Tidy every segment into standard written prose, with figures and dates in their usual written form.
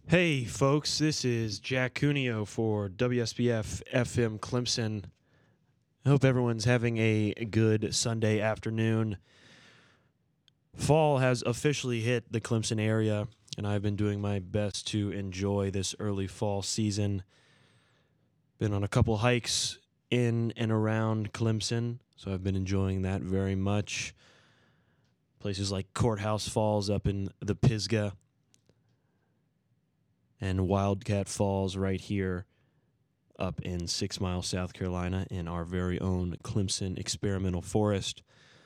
Hey, folks, this is Jack Cuneo for WSBF FM Clemson. I hope everyone's having a good Sunday afternoon. Fall has officially hit the Clemson area, and I've been doing my best to enjoy this early fall season. Been on a couple hikes in and around Clemson, so I've been enjoying that very much. Places like Courthouse Falls up in the Pisgah and Wildcat Falls right here up in 6 Mile, South Carolina, in our very own Clemson Experimental Forest.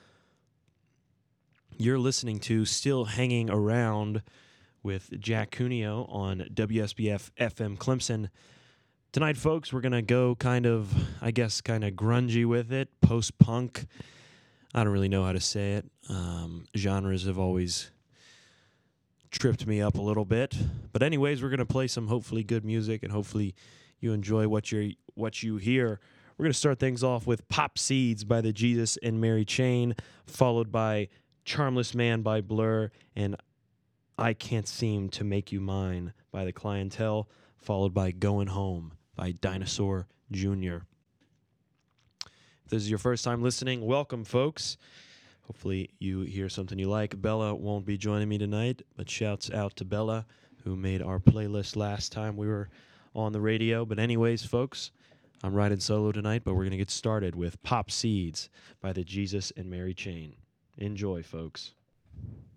You're listening to Still Hanging Around with Jack Cuneo on WSBF FM Clemson. Tonight, folks, we're going to go kind of grungy with it, post-punk. I don't really know how to say it. Genres have always tripped me up a little bit. But anyways, we're going to play some hopefully good music, and hopefully you enjoy what you hear. We're going to start things off with Pop Seeds by the Jesus and Mary Chain, followed by Charmless Man by Blur, and I Can't Seem to Make You Mine by the Clientele, followed by Going Home by Dinosaur Jr. If this is your first time listening, welcome, folks. Hopefully you hear something you like. Bella won't be joining me tonight, but shouts out to Bella, who made our playlist last time we were on the radio. But anyways, folks, I'm riding solo tonight, but we're going to get started with Pop Seeds by the Jesus and Mary Chain. Enjoy, folks.